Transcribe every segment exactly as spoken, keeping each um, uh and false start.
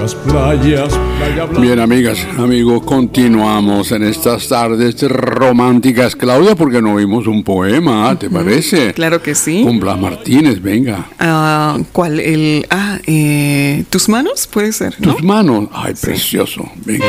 las playas, playa blanca. Bien, amigas, amigos, continuamos en estas tardes románticas. Claudia, porque no oímos un poema, ¿te parece? Claro que sí. Con Blas Martínez, venga. Uh, ¿Cuál? El, ah, eh, ¿Tus manos? Puede ser, ¿no? Tus manos. Ay, Sí. precioso. Venga.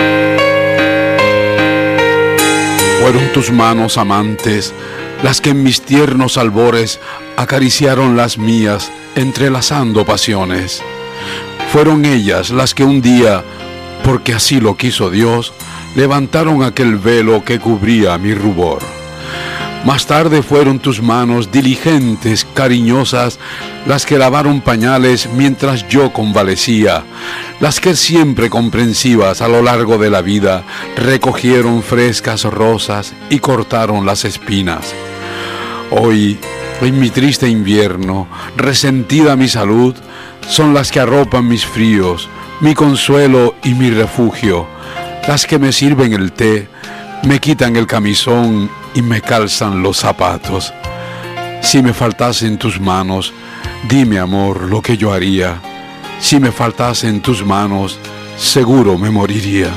Fueron tus manos amantes las que en mis tiernos albores acariciaron las mías, entrelazando pasiones. Fueron ellas las que un día, porque así lo quiso Dios, levantaron aquel velo que cubría mi rubor. Más tarde fueron tus manos diligentes, cariñosas, las que lavaron pañales mientras yo convalecía, las que siempre comprensivas a lo largo de la vida recogieron frescas rosas y cortaron las espinas. Hoy, en mi triste invierno, resentida mi salud, son las que arropan mis fríos, mi consuelo y mi refugio, las que me sirven el té, me quitan el camisón y me calzan los zapatos. Si me faltasen tus manos, dime, amor, lo que yo haría. Si me faltasen tus manos, seguro me moriría.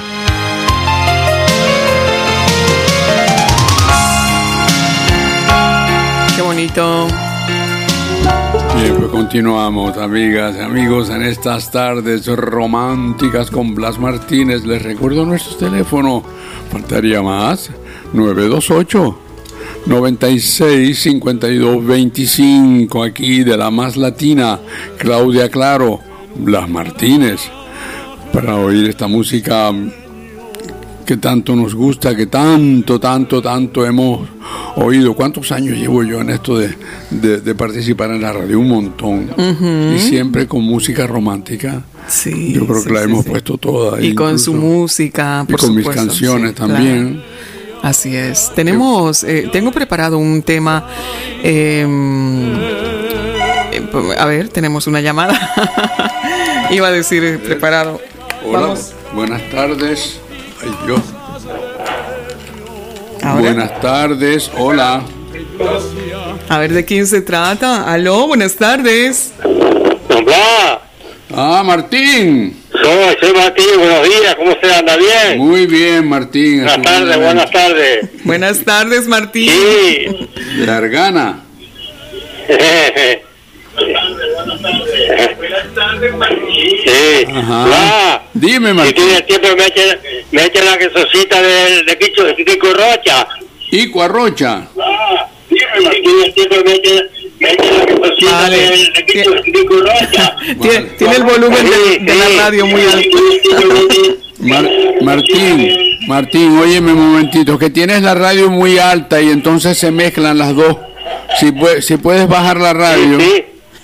Qué bonito. Bien, pues continuamos, amigas y amigos, en estas tardes románticas con Blas Martínez. Les recuerdo nuestro teléfono, faltaría más, nueve dos ocho, nueve seis, cinco dos dos cinco, aquí de la más latina, Claudia Claro, Blas Martínez, para oír esta música que tanto nos gusta, que tanto, tanto, tanto hemos oído. ¿Cuántos años llevo yo en esto de, de, de participar en la radio? Un montón. Uh-huh. Y siempre con música romántica. Sí, yo creo sí, que la sí, hemos sí. puesto toda. Y con su música, por y con supuesto, mis canciones sí, también. Claro. Así es. Tenemos, eh, tengo preparado un tema. Eh, eh, a ver, tenemos una llamada. Iba a decir eh, preparado. Hola, Vamos. buenas tardes. Ay, Dios. ¿Ahora? Buenas tardes, hola. A ver, ¿de quién se trata? Aló, buenas tardes. Hola. Ah, Martín. Soy, soy Martín, buenos días, ¿cómo se anda? ¿Bien? Muy bien, Martín. Buenas tardes, buenas tardes. Buenas tardes, Martín. Sí. De Argana. Sí. Ajá. Ah, Dime, si Martín. tiene tiempo me eche, me eche la quesosita de, de Kiko, de Kiko Rocha. Ico Arrocha. Ah, dime, si tiene tiempo me eche, me eche la quesosita Vale. de, de, Kiko, de Kiko Rocha. Tiene, tiene el volumen de, de la radio muy alto. Mar- Martín, Martín, óyeme un momentito, que tienes la radio muy alta y entonces se mezclan las dos. Si, pu- si puedes bajar la radio. Sí,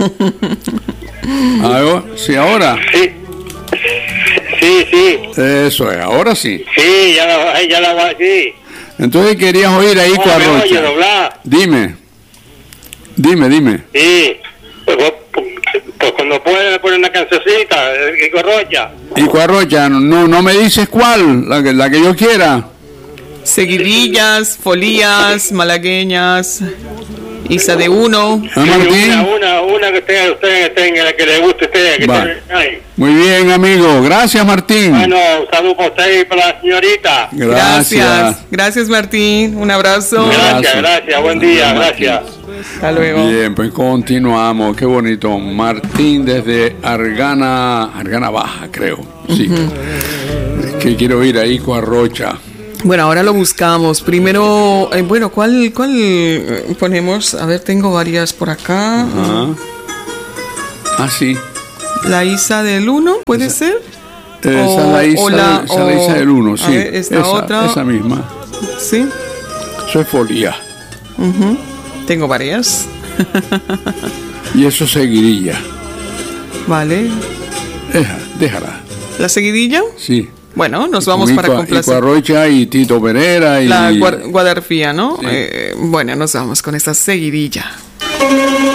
Ahora, sí, ahora. sí. Sí, sí. Eso es, ahora sí. Sí, ya la bajé, ya la bajé, sí. Entonces querías oír a Ico ¿Cómo me oye, Arrocha. doblar? Dime, dime, dime. Sí, pues, pues, pues cuando puede me pone una cancioncita de Kiko Rocha. Ico Arrocha, no, no me dices cuál, la que, la que yo quiera. Seguidillas, folías, malagueñas, Isa de uno. ¿Ah, Sí, Martín? una, una, una que usted, usted tenga, la que le guste a usted, que Va. tenga ahí. Muy bien, amigo. Gracias, Martín. Bueno, saludos para usted y para la señorita. Gracias. Gracias, Martín. Un abrazo. Gracias. Gracias, gracias, buen día, gracias. Hasta luego. Bien, pues continuamos. Qué bonito. Martín desde Argana, Argana Baja, creo. Sí. Es que quiero ir a Ico Arrocha. Bueno, ahora lo buscamos. Primero, eh, bueno, ¿cuál, cuál eh, ponemos? A ver, tengo varias por acá. Ah, ah sí. La Isa del uno, ¿puede ser? Esa O- es la Isa, o la- esa es la o- Isa del uno, a sí. ver, esta esa, otra. esa misma. Sí. Eso es folía. Ujú. Tengo varias. Y eso es seguidilla. Vale. Deja, déjala. ¿La seguidilla? Sí. Bueno, nos vamos Con para Ico- complacer. Ico Arrocha y Tito Pereira y La guar- guadarfía, ¿no? Sí. Eh, bueno, nos vamos con esta seguidilla.